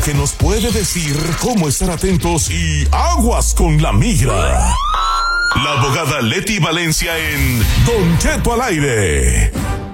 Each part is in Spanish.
que nos puede decir cómo estar atentos y aguas con la migra. La abogada Leti Valencia en Don Cheto al aire.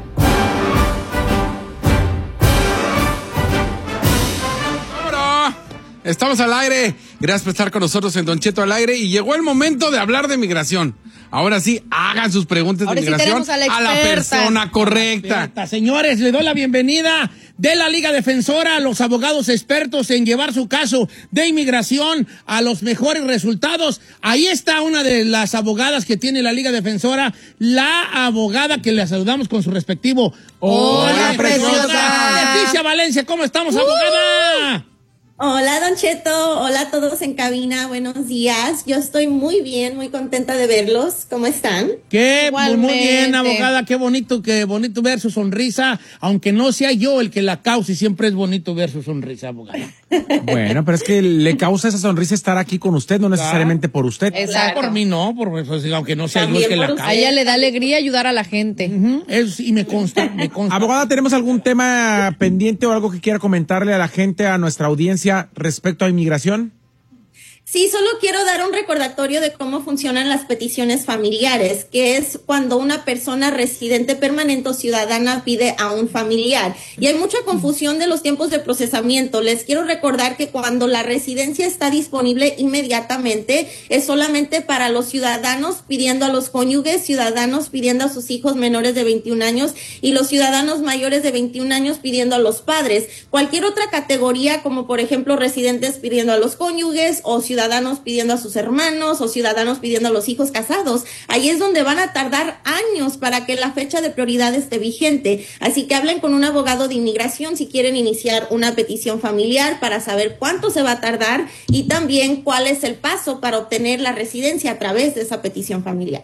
Estamos al aire. Gracias por estar con nosotros en Don Cheto al aire. Y llegó el momento de hablar de migración. Ahora sí, hagan sus preguntas de migración sí a la persona correcta. Señores, le doy la bienvenida de la Liga Defensora a los abogados expertos en llevar su caso de inmigración a los mejores resultados. Ahí está una de las abogadas que tiene la Liga Defensora, la abogada que le saludamos con su respectivo. ¡Hola, preciosa! Leticia Valencia, ¿cómo estamos, abogada? Hola, Don Cheto. Hola a todos en cabina. Buenos días. Yo estoy muy bien, muy contenta de verlos. ¿Cómo están? Muy bien, abogada. Qué bonito ver su sonrisa. Aunque no sea yo el que la cause, siempre es bonito ver su sonrisa, abogada. Bueno, pero es que le causa esa sonrisa estar aquí con usted, no necesariamente por usted. Exacto. Por mí no, aunque no sea yo el que la cause. A ella le da alegría ayudar a la gente. Y me consta. Abogada, ¿tenemos algún tema pendiente o algo que quiera comentarle a la gente, a nuestra audiencia, respecto a inmigración? Sí, solo quiero dar un recordatorio de cómo funcionan las peticiones familiares, que es cuando una persona residente permanente o ciudadana pide a un familiar. Y hay mucha confusión de los tiempos de procesamiento. Les quiero recordar que cuando la residencia está disponible inmediatamente, es solamente para los ciudadanos pidiendo a los cónyuges, ciudadanos pidiendo a sus hijos menores de 21 años y los ciudadanos mayores de 21 años pidiendo a los padres. Cualquier otra categoría, como por ejemplo residentes pidiendo a los cónyuges o ciudadanos pidiendo a sus hermanos o ciudadanos pidiendo a los hijos casados, ahí es donde van a tardar años para que la fecha de prioridad esté vigente. Así que hablen con un abogado de inmigración si quieren iniciar una petición familiar para saber cuánto se va a tardar y también cuál es el paso para obtener la residencia a través de esa petición familiar.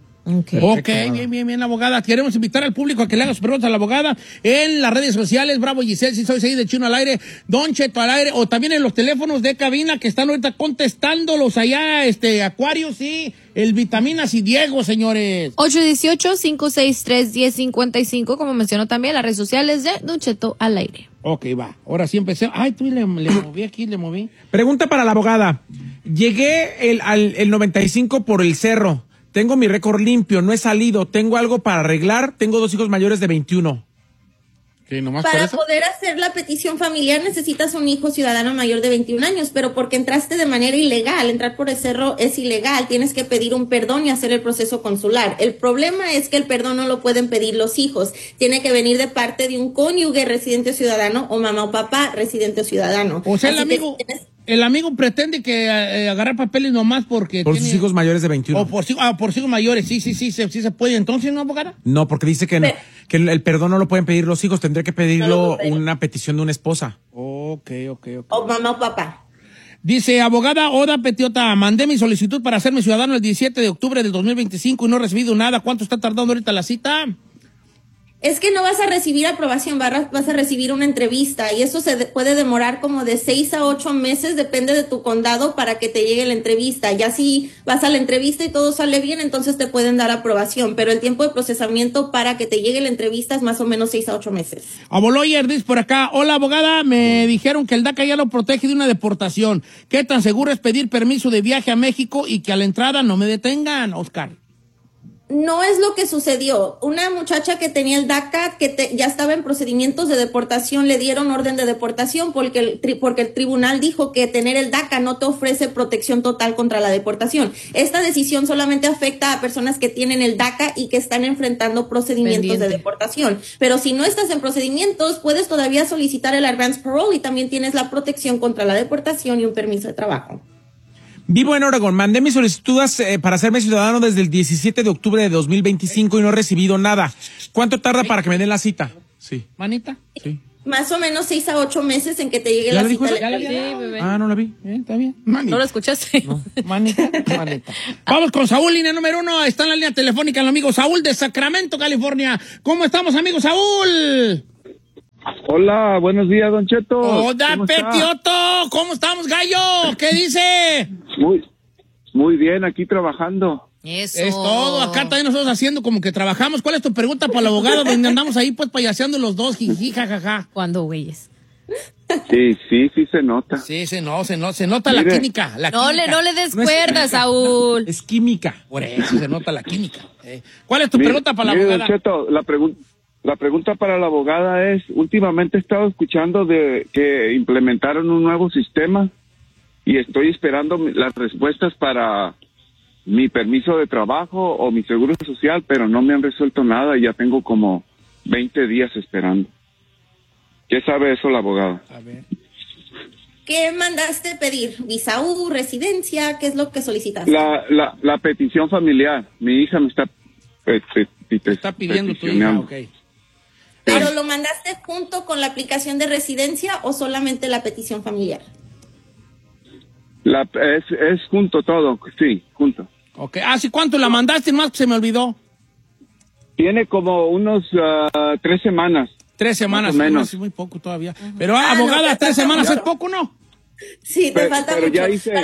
Ok, bien, abogada. Queremos invitar al público a que le haga sus preguntas a la abogada en las redes sociales, Bravo Giselle, si soy seguido de Chino al aire, Don Cheto al aire, o también en los teléfonos de cabina que están ahorita contestándolos allá, Acuarios y el Vitaminas y Diego, señores. 818-563-1055, como mencionó también, las redes sociales de Don Cheto al aire. Ok, va. Ahora sí empecé. Ay, tú le moví. Pregunta para la abogada. Llegué el 95 por el cerro. Tengo mi récord limpio, no he salido, tengo algo para arreglar, tengo 2 hijos mayores de 21. Para poder hacer la petición familiar necesitas un hijo ciudadano mayor de 21 años, pero porque entraste de manera ilegal, entrar por el cerro es ilegal, tienes que pedir un perdón y hacer el proceso consular. El problema es que el perdón no lo pueden pedir los hijos, tiene que venir de parte de un cónyuge residente o ciudadano o mamá o papá residente o ciudadano. O sea, el amigo pretende que agarrar papeles nomás porque por sus hijos mayores de 21. O por hijos mayores, sí se puede. Entonces, ¿no, abogada? No, porque dice que, que el perdón no lo pueden pedir los hijos, tendría que pedirlo una petición de una esposa. Ok. O mamá o papá. Dice, abogada Oda Petiota, mandé mi solicitud para hacerme ciudadano el 17 de octubre del 2025 y no he recibido nada. ¿Cuánto está tardando ahorita la cita? Es que no vas a recibir aprobación, vas a recibir una entrevista y eso se puede demorar como de 6 a 8 meses, depende de tu condado para que te llegue la entrevista. Ya si vas a la entrevista y todo sale bien, entonces te pueden dar aprobación, pero el tiempo de procesamiento para que te llegue la entrevista es más o menos 6 a 8 meses. Aboloyer dice por acá, hola abogada, me dijeron que el DACA ya lo protege de una deportación. ¿Qué tan seguro es pedir permiso de viaje a México y que a la entrada no me detengan, Oscar? No es lo que sucedió. Una muchacha que tenía el DACA, ya estaba en procedimientos de deportación, le dieron orden de deportación porque el tribunal dijo que tener el DACA no te ofrece protección total contra la deportación. Esta decisión solamente afecta a personas que tienen el DACA y que están enfrentando procedimientos de deportación. Pero si no estás en procedimientos, puedes todavía solicitar el advance parole y también tienes la protección contra la deportación y un permiso de trabajo. Vivo en Oregon, mandé mis solicitudes para hacerme ciudadano desde el 17 de octubre de 2025 y no he recibido nada. ¿Cuánto tarda para que me den la cita? Sí. ¿Manita? Sí. Más o menos 6 a 8 meses en que te llegue la cita. No la vi. Está bien. Manita. ¿No lo escuchaste? No. Manita. Vamos con Saúl, línea número 1. Está en la línea telefónica el amigo Saúl de Sacramento, California. ¿Cómo estamos, amigo Saúl? Hola, buenos días, Don Cheto. Hola, Petioto. ¿Cómo estamos, gallo? ¿Qué dice? Muy bien, aquí trabajando. Eso. Es todo. Acá también nosotros haciendo como que trabajamos. ¿Cuál es tu pregunta para el abogado? Donde andamos ahí pues payaseando los dos, jiji, jajaja. ¿Cuándo, güeyes? Sí se nota. Sí, se nota la Mire. química. No le des cuerda, Saúl. Es química. Por eso se nota la química. ¿Cuál es tu Mire, pregunta para la mire, abogada? Don Cheto, la pregunta para la abogada es, últimamente he estado escuchando de que implementaron un nuevo sistema y estoy esperando las respuestas para mi permiso de trabajo o mi seguro social, pero no me han resuelto nada y ya tengo como 20 días esperando. ¿Qué sabe eso la abogada? A ver. ¿Qué mandaste pedir? ¿Visa U, residencia? ¿Qué es lo que solicitaste? La petición familiar. Mi hija me está Está pidiendo tu hija, ok. ¿Pero lo mandaste junto con la aplicación de residencia o solamente la petición familiar? Es junto todo, sí, junto. Ok, ¿sí cuánto la mandaste? Más que se me olvidó. Tiene como unos 3 semanas. 3 semanas, Más o menos. es muy poco todavía. Pero abogada, no, 3 semanas ya. es poco, ¿no? Sí, te falta Pero mucho.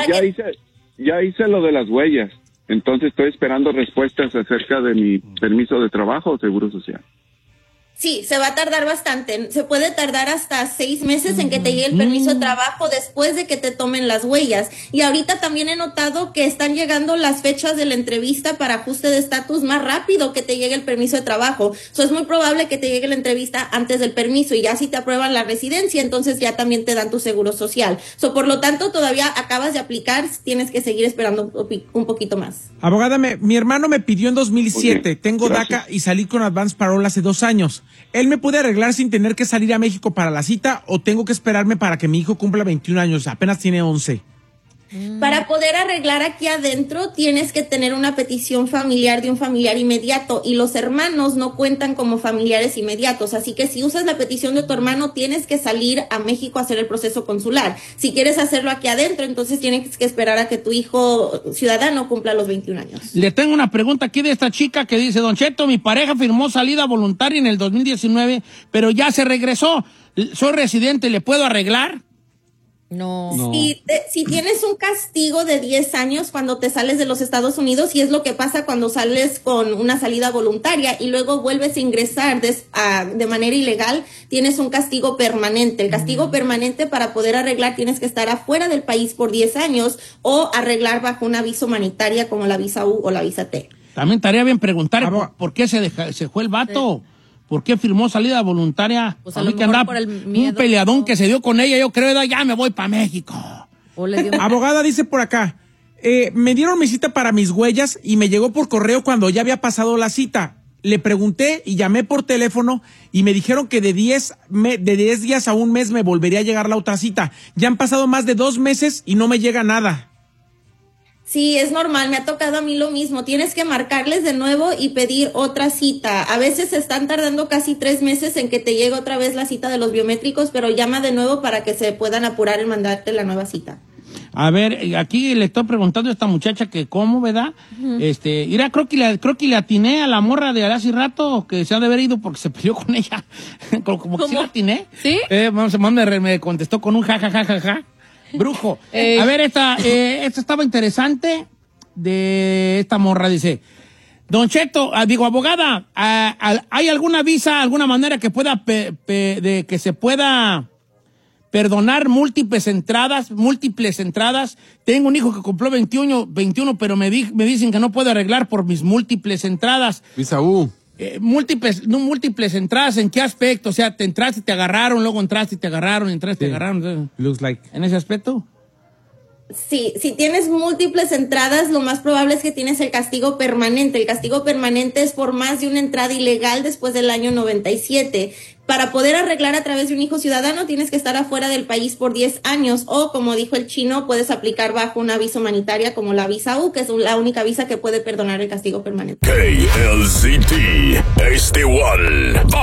ya hice lo de las huellas. Entonces estoy esperando respuestas acerca de mi permiso de trabajo o seguro social. Sí, se va a tardar bastante. Se puede tardar hasta 6 meses en que te llegue el permiso de trabajo después de que te tomen las huellas. Y ahorita también he notado que están llegando las fechas de la entrevista para ajuste de estatus más rápido que te llegue el permiso de trabajo. Es muy probable que te llegue la entrevista antes del permiso y ya si te aprueban la residencia, entonces ya también te dan tu seguro social. Por lo tanto, todavía acabas de aplicar, tienes que seguir esperando un poquito más. Abogada, mi hermano me pidió en 2007. Ok, Tengo gracias. DACA y salí con Advance Parole hace 2 años. ¿Él me puede arreglar sin tener que salir a México para la cita o tengo que esperarme para que mi hijo cumpla 21 años? Apenas tiene 11. Para poder arreglar aquí adentro tienes que tener una petición familiar de un familiar inmediato y los hermanos no cuentan como familiares inmediatos, así que si usas la petición de tu hermano tienes que salir a México a hacer el proceso consular. Si quieres hacerlo aquí adentro, entonces tienes que esperar a que tu hijo ciudadano cumpla los 21 años. Le tengo una pregunta aquí de esta chica que dice, Don Cheto, mi pareja firmó salida voluntaria en el 2019, pero ya se regresó. Soy residente, ¿le puedo arreglar? No. Si tienes un castigo de 10 años cuando te sales de los Estados Unidos, y es lo que pasa cuando sales con una salida voluntaria y luego vuelves a ingresar de manera ilegal, tienes un castigo permanente. El castigo permanente, para poder arreglar, tienes que estar afuera del país por 10 años o arreglar bajo una visa humanitaria como la visa U o la visa T. También estaría bien preguntar por qué se fue el vato. Sí. ¿Por qué firmó salida voluntaria? Pues a lo mejor por el miedo. Un peleadón que se dio con ella, yo creo, ya me voy para México. Abogada, dice por acá, me dieron mi cita para mis huellas y me llegó por correo cuando ya había pasado la cita. Le pregunté y llamé por teléfono y me dijeron que de 10 días a un mes me volvería a llegar la otra cita. Ya han pasado más de 2 meses y no me llega nada. Sí, es normal, me ha tocado a mí lo mismo. Tienes que marcarles de nuevo y pedir otra cita. A veces están tardando casi 3 meses en que te llegue otra vez la cita de los biométricos, pero llama de nuevo para que se puedan apurar en mandarte la nueva cita. A ver, aquí le estoy preguntando a esta muchacha que cómo, ¿verdad? Mira, creo que le atiné a la morra de hace rato que se ha de haber ido porque se peleó con ella. como que sí la atiné. ¿Sí? Me contestó con un ja. Brujo. A ver, esta estaba interesante de esta morra, dice, Don Cheto, abogada, ¿hay alguna visa, alguna manera que pueda, de que se pueda perdonar múltiples entradas? Tengo un hijo que cumplió 21, pero me dicen que no puedo arreglar por mis múltiples entradas. Visa U. Múltiples entradas, ¿en qué aspecto? O sea, te entraste y te agarraron, luego entraste y te agarraron, entraste y te agarraron. Looks like. ¿En ese aspecto? Sí, si tienes múltiples entradas, lo más probable es que tienes el castigo permanente. El castigo permanente es por más de una entrada ilegal después del año 97. Para poder arreglar a través de un hijo ciudadano, tienes que estar afuera del país por 10 años. O, como dijo el chino, puedes aplicar bajo una visa humanitaria como la visa U, que es la única visa que puede perdonar el castigo permanente. KLZT, este one.